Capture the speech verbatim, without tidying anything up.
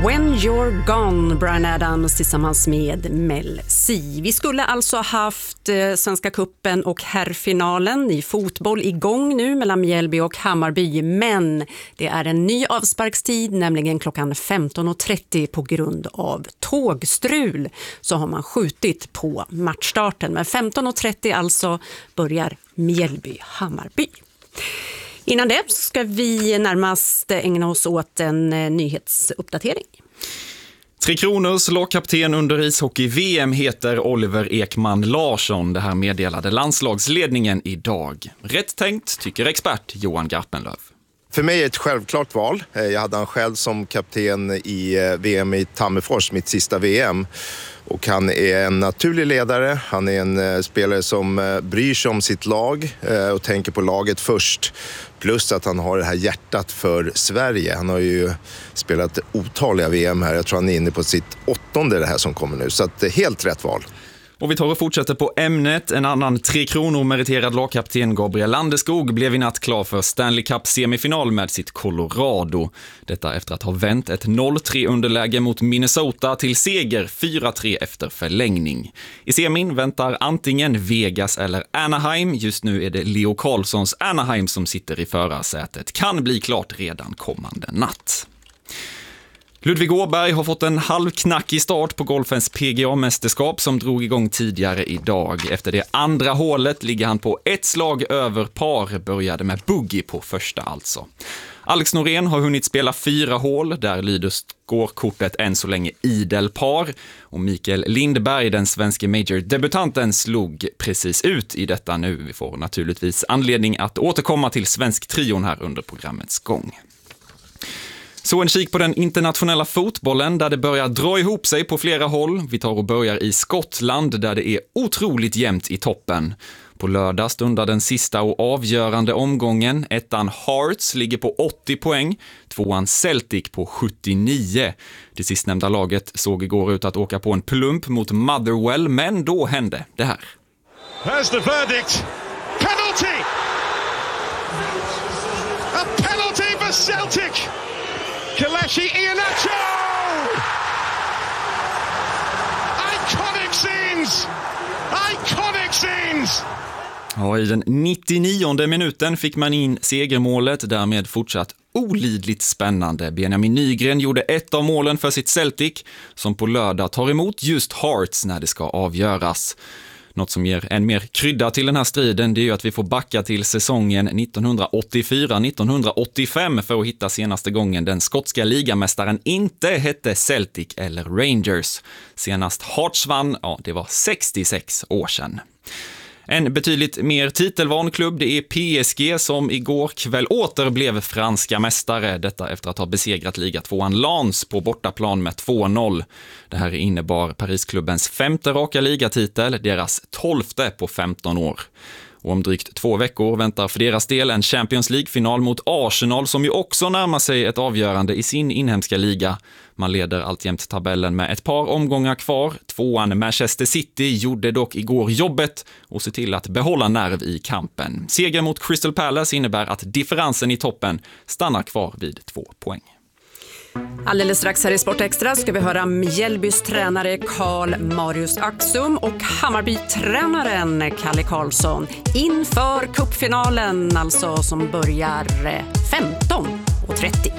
When You're Gone, Bryan Adams tillsammans med Mel C. Vi skulle alltså haft eh, Svenska Cupen och herrfinalen i fotboll igång nu mellan Mjällby och Hammarby, men det är en ny avsparkstid, nämligen klockan femton och trettio på grund av tågstrul. Så har man skjutit på matchstarten, men femton och trettio alltså börjar Mjällby-Hammarby. Innan det ska vi närmast ägna oss åt en nyhetsuppdatering. Tre Kronors lagkapten under ishockey-V M heter Oliver Ekman Larsson. Det här meddelade landslagsledningen idag. Rätt tänkt, tycker expert Johan Garpenlöv. För mig är det ett självklart val. Jag hade han själv som kapten i V M i Tammerfors, mitt sista V M. Och han är en naturlig ledare, han är en spelare som bryr sig om sitt lag och tänker på laget först. Plus att han har det här hjärtat för Sverige. Han har ju spelat otaliga V M här, jag tror han är inne på sitt åttonde det här som kommer nu. Så att helt rätt val. Och vi tar och fortsätter på ämnet. En annan Tre Kronor meriterad lagkapten Gabriel Landeskog blev i natt klar för Stanley Cup-semifinal med sitt Colorado. Detta efter att ha vänt ett noll tre underläge mot Minnesota till seger fyra tre efter förlängning. I semin väntar antingen Vegas eller Anaheim. Just nu är det Leo Carlssons Anaheim som sitter i förarsätet. Kan bli klart redan kommande natt. Ludvig Åberg har fått en halvknackig start på golfens P G A-mästerskap som drog igång tidigare idag. Efter det andra hålet ligger han på ett slag över par, började med bogey på första alltså. Alex Norén har hunnit spela fyra hål, där lyder scorekortet än så länge idel par. Och Mikael Lindberg, den svenska major-debutanten, slog precis ut i detta nu. Vi får naturligtvis anledning att återkomma till svensk trion här under programmets gång. Så en kik på den internationella fotbollen där det börjar dra ihop sig på flera håll. Vi tar och börjar i Skottland där det är otroligt jämnt i toppen. På lördag stundar den sista och avgörande omgången. Ettan Hearts ligger på åttio poäng, tvåan Celtic på sjuttionio. Det sistnämnda laget såg igår ut att åka på en plump mot Motherwell, men då hände det här. Here's the verdict. Penalty! A penalty for Celtic! Kelechi Iheanacho! Iconic scenes! Iconic scenes! Ja, i den nittionionde minuten fick man in segermålet, därmed fortsatt olidligt spännande. Benjamin Nygren gjorde ett av målen för sitt Celtic, som på lördag tar emot just Hearts när det ska avgöras. Något som ger en mer krydda till den här striden, det är ju att vi får backa till säsongen nittonhundraåttiofyra nittonhundraåttiofem för att hitta senaste gången den skotska ligamästaren inte hette Celtic eller Rangers. Senast Hearts vann, ja, det var sextiosex år sedan. En betydligt mer titelvan klubb, det är P S G som igår kväll åter blev franska mästare. Detta efter att ha besegrat ligatvåan Lens på bortaplan med två noll. Det här innebar Parisklubbens femte raka ligatitel, deras tolfte på femton år. Och om drygt två veckor väntar för deras del en Champions League-final mot Arsenal som ju också närmar sig ett avgörande i sin inhemska liga. Man leder alltjämt tabellen med ett par omgångar kvar. Tvåan Manchester City gjorde dock igår jobbet och se till att behålla nerv i kampen. Seger mot Crystal Palace innebär att differensen i toppen stannar kvar vid två poäng. Alldeles strax här i Sportextra ska vi höra Mjällbys tränare Karl Marius Axum och Hammarby-tränaren Kalle Karlsson inför cupfinalen, alltså som börjar femton och trettio.